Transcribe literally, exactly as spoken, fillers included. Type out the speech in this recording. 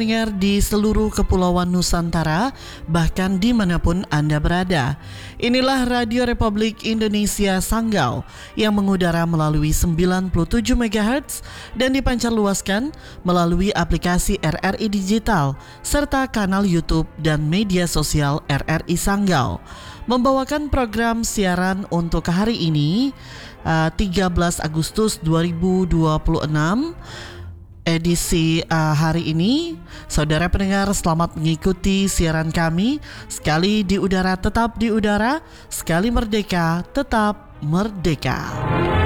Pendengar di seluruh kepulauan Nusantara, bahkan dimanapun Anda berada. Inilah Radio Republik Indonesia Sanggau yang mengudara melalui sembilan puluh tujuh megahertz dan dipancarluaskan melalui aplikasi R R I Digital serta kanal YouTube dan media sosial R R I Sanggau. Membawakan program siaran untuk hari ini, tiga belas Agustus dua ribu dua puluh enam. Edisi uh, hari ini, saudara pendengar, selamat mengikuti siaran kami. Sekali di udara tetap di udara, sekali merdeka tetap merdeka.